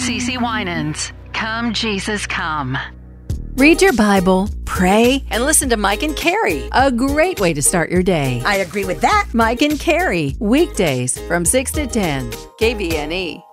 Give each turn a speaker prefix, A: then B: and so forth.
A: CeCe Winans. Come, Jesus, come.
B: Read your Bible, pray, and listen to Mike and Carrie. A great way to start your day.
C: I agree with that.
B: Mike and Carrie, weekdays from 6 to 10, KVNE.